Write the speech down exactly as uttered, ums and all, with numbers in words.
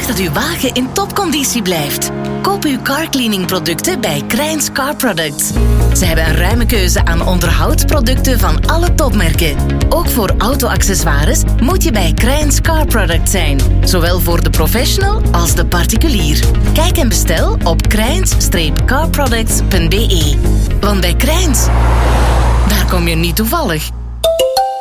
dat uw wagen in topconditie blijft. Koop uw carcleaning producten bij Krijns Car Products. Ze hebben een ruime keuze aan onderhoudsproducten van alle topmerken. Ook voor auto-accessoires moet je bij Krijns Car Products zijn. Zowel voor de professional als de particulier. Kijk en bestel op krijns car products punt b e. Want bij Krijns, daar kom je niet toevallig.